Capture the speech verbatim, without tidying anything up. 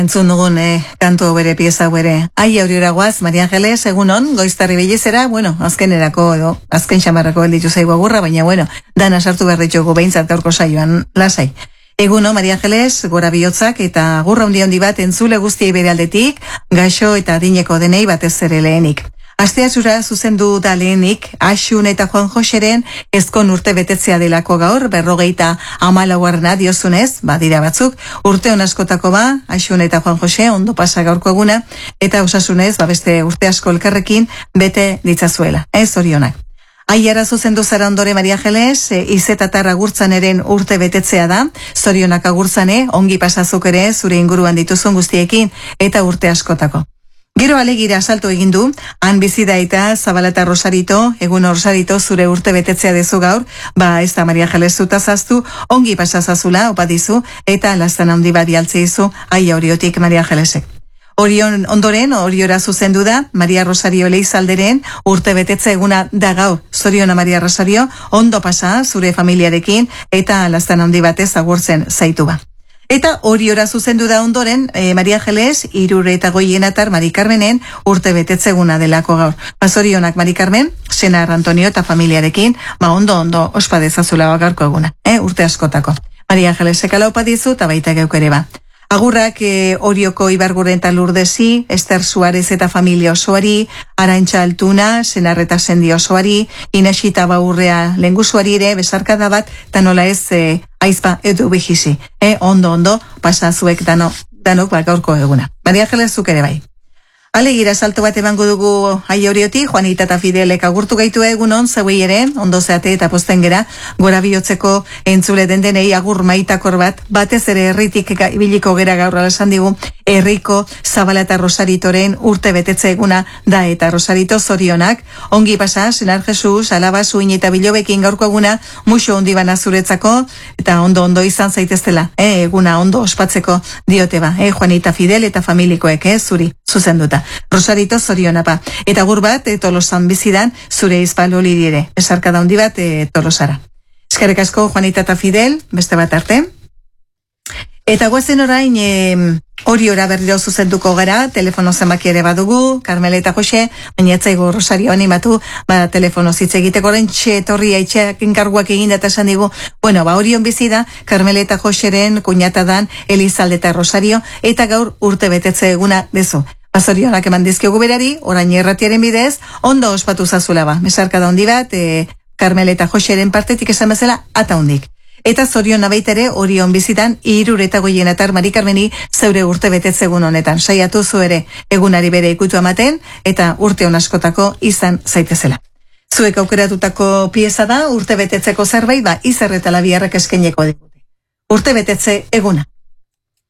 Entzun dugun, eh, kantu bere, pieza bere. Ai, aurriora guaz, Maria Angeles, egunon, goiztarri belizera, bueno, azkenerako edo, azken xamarrako elditu zaigu agurra, baina bueno, dana sartu behar ditugu behintzat gaurko saioan, lasai. Eguno, Maria Angeles, gora bihotzak eta agurra hundi handi bat entzule guztiei bere aldetik, gaixo eta adineko denei batez ere lehenik. Asteazura zuzendu da lehenik, Asun eta Juan Joseren ezkon urte betetzea delako gaur, berrogeita amalauarna diozunez, badira batzuk, urte askotako ba, Asun eta Juan Jose ondo pasa gaurko eguna, eta osasunez, ba beste urte asko elkarrekin bete ditzazuela. Ez orionak. Aiara zuzendu zara ondore Maria Angeles, e, izetatar agurtzaneren urte betetzea da, zorionak agurtzane, ongi pasazuk ere zure inguruan dituzun guztiekin, eta urte askotako. Gero alegira salto egin du, han bizida eta Zabaleta Rosarito, egun Rosarito zure urte betetzea dezu gaur, ba ez da Maria Angeles zutazaztu, ongi pasazazula, opa dizu, eta lastan handi bat bialtze izu, aia horiotik Maria Angelesek. Orion ondoren, oriora zuzendu da, Maria Rosario Leizalderen urte betetze eguna da gaur, zoriona Maria Rosario, ondo pasa zure familiarekin, eta lastan handi batez agurtzen zaitu ba. Eta horiora zuzendu da ondoren, e, Maria Angeles, irure eta goienatar Mari Carmenen urte betetzeguna delako gaur. Bazorionak Mari Carmen, senar Antonio eta familiarekin, ba ondo ondo ospa dezazula gaurko eguna, e, urte askotako. Maria Angeles ekala opa dizu eta baita geuk ere ba. Agurrak e, Orioko Ibarguren eta Lurdesi, Ester Suarez eta familia osoari, Arantxa Altuna, senar eta sendi osoari, Inasita Baurrea lengusuari ere, besarkada bat, eta nola ez e, aizpa edu bihizi. E, ondo ondo, pasa zuek dano, danok ba gaurko eguna. Maria Angeles zuk ere bai. Alegira salto bat emango dugu ai horiotik, Juanita eta Fidelek agurtu gaitu egunon, zeuei ere, ondo zeate eta posten gera, gora bihotzeko entzule den denei agur maitakor bat, batez ere herritik ibiliko gera gaur alasan digu, herriko Zabala eta Rosaritoren urte betetze eguna da eta Rosarito zorionak, ongi pasa, senar Jesus, alaba zuin eta bilobekin gaurko eguna, muxo ondi bana zuretzako, eta ondo ondo izan zaiteztela, eh, eguna ondo ospatzeko diote ba, eh, Juanita Fidel eta familikoek, eh, zuri, zuzenduta. Rosarito zorionapa. Eta gur bat, e, Tolosan bizidan, zure izpal oliri ere. Esarka daundi bat, e, Tolosara. Eskerrik asko, Juanita eta Fidel, beste bat arte. Eta guazen orain, e, horiora berriro zuzenduko gara, telefono zenbaki ere badugu, Carmela eta Jose, baina etzaigu Rosario animatu, ba, telefono zitze egiteko orain txe torri haitxeak inkarguak egin eta esan digu, bueno, ba, horion bizida, Carmela eta Joseren kuñatadan Elizalde eta Rosario, eta gaur urte betetze eguna dezu. Bazorionak eman dizkiogu berari, orain erratiaren bidez, ondo ospatu zazula ba. Mesarka da hondi bat, e, Carmela eta Joseren partetik esan bezala, ata hondik. Eta zorion abaitere, orion bizitan, irure eta goienatar Mari Carmeni zeure urte betetzegun honetan. Saiatu zu ere, egunari bere ikutu amaten, eta urte hon askotako izan zaitezela. Zuek aukeratutako pieza da, urte betetzeko zerbait, ba, izarretala biharrak eskeneko digute. Urte betetze eguna.